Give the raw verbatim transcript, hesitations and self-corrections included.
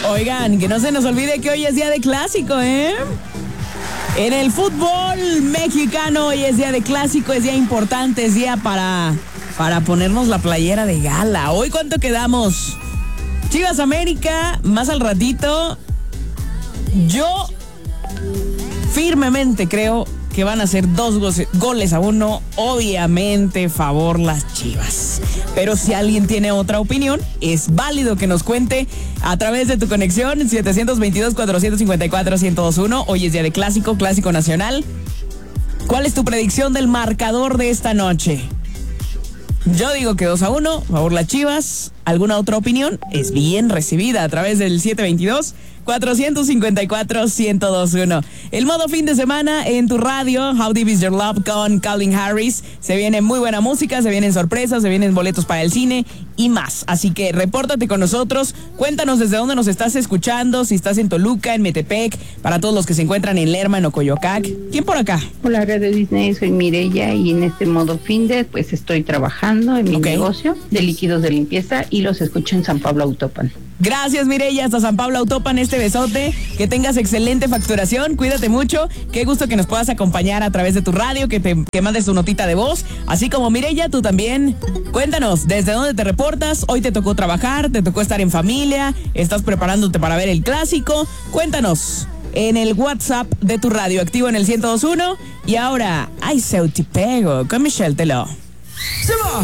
Oigan, que no se nos olvide que hoy es día de clásico, ¿eh? En el fútbol mexicano hoy es día de clásico, es día importante, es día para, para ponernos la playera de gala. Hoy, ¿cuánto quedamos? Chivas América, más al ratito. Yo firmemente creo que van a ser dos goles a uno, obviamente favor las Chivas. Pero si alguien tiene otra opinión, es válido que nos cuente a través de tu conexión siete dos dos, cuatro cinco cuatro, uno cero dos uno. Hoy es día de clásico, clásico nacional. ¿Cuál es tu predicción del marcador de esta noche? Yo digo que dos a uno, favor las Chivas. ¿Alguna otra opinión? Es bien recibida a través del siete dos dos, cuatro cinco cuatro, uno cero dos uno. El modo fin de semana en tu radio, How Deep Is Your Love con Calvin Harris. Se viene muy buena música, se vienen sorpresas, se vienen boletos para el cine y más. Así que repórtate con nosotros, cuéntanos desde dónde nos estás escuchando, si estás en Toluca, en Metepec, para todos los que se encuentran en Lerma, en Ocoyoacac. ¿Quién por acá? Hola, Radio Disney, soy Mireya y en este modo fin de, pues estoy trabajando en mi okay. negocio de líquidos de limpieza y los escucho en San Pablo Autopan. Gracias, Mireya, hasta San Pablo Autopan, este besote, que tengas excelente facturación, cuídate mucho, qué gusto que nos puedas acompañar a través de tu radio, que te que mandes tu notita de voz, así como Mireya, tú también, cuéntanos, ¿desde dónde te reportas? Hoy te tocó trabajar, te tocó estar en familia, estás preparándote para ver el clásico, cuéntanos en el WhatsApp de tu radio, activo en el ciento dos punto uno, y ahora, ay, se te pego, con Michelle Teló. ¡Se va!